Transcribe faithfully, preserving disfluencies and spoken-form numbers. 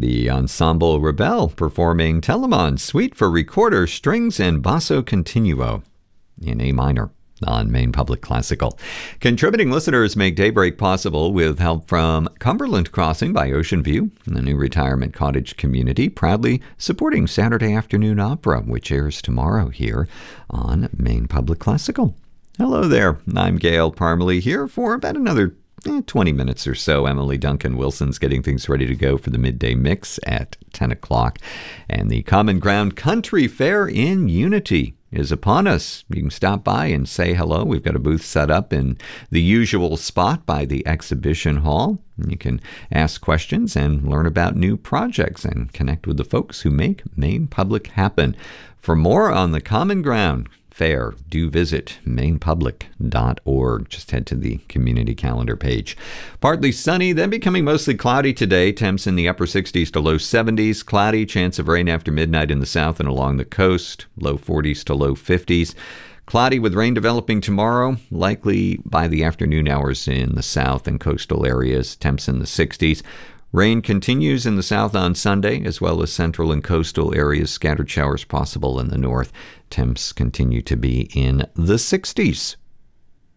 The Ensemble Rebelle performing Telemann's Suite for Recorder, Strings, and Basso Continuo in A minor on Maine Public Classical. Contributing listeners make Daybreak possible with help from Cumberland Crossing by Ocean View, the new retirement cottage community, proudly supporting Saturday Afternoon Opera, which airs tomorrow here on Maine Public Classical. Hello there, I'm Gail Parmalee here for about another eh, twenty minutes or so. Emily Duncan Wilson's getting things ready to go for the midday mix at ten o'clock. And the Common Ground Country Fair in Unity is upon us. You can stop by and say hello. We've got a booth set up in the usual spot by the exhibition hall. You can ask questions and learn about new projects and connect with the folks who make Maine Public happen. For more on the Common Ground Fair, do visit maine public dot org. Just head to the community calendar page. Partly sunny, then becoming mostly cloudy today. Temps in the upper sixties to low seventies. Cloudy, chance of rain after midnight in the south and along the coast. Low forties to low fifties. Cloudy with rain developing tomorrow, likely by the afternoon hours in the south and coastal areas. Temps in the sixties. Rain continues in the south on Sunday, as well as central and coastal areas. Scattered showers possible in the north. Temps continue to be in the sixties.